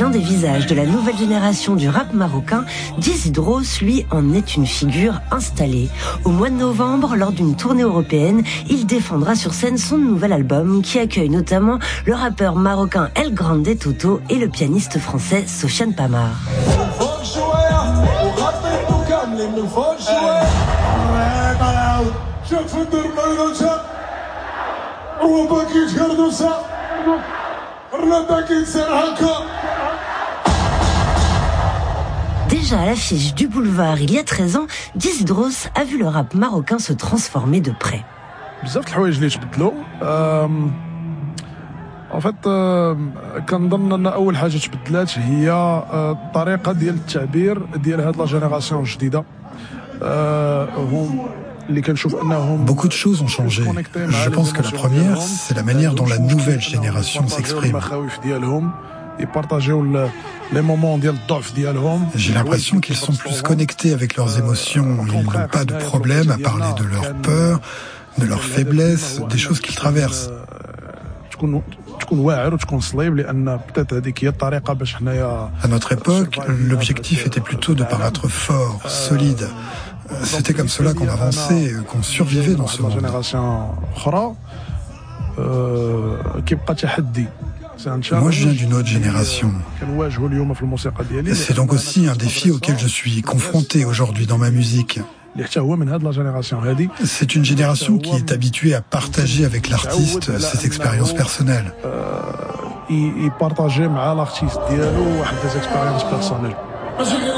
l'un des visages de la nouvelle génération du rap marocain, Dizzy Dros, lui, en est une figure installée. Au mois de novembre, lors d'une tournée européenne, il défendra sur scène son nouvel album qui accueille notamment le rappeur marocain El Grande Toto et le pianiste français Sofiane Pamar. Déjà à l'affiche du boulevard il y a 13 ans, Dizzy Dros a vu le rap marocain se transformer de près. بزاف د الحوايج اللي تبدلوا en fait كنظن ان اول حاجه تبدلات هي الطريقه ديال التعبير ديال هاد لا جينيراسيون الجديده هم Beaucoup de choses ont changé. Je pense que la première, c'est la manière dont la nouvelle génération s'exprime. J'ai l'impression qu'ils sont plus connectés avec leurs émotions. Ils n'ont pas de problème à parler de leurs peurs, de leurs faiblesses, des choses qu'ils traversent. À notre époque, l'objectif était plutôt de paraître fort, solide. C'était comme cela qu'on avançait, qu'on survivait dans ce monde. Moi, je viens d'une autre génération. C'est donc aussi un défi auquel je suis confronté aujourd'hui dans ma musique. C'est une génération qui est habituée à partager avec l'artiste ses expériences personnelles. يبارطاجي مع الارتيست ديالو واحد des expériences personnelles.